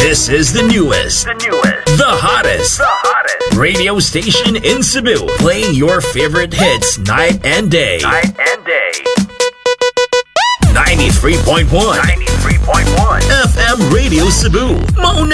This is the newest, the hottest radio station in Cebu, playing your favorite hits night and day. 93.1 FM Radio Cebu. Mauna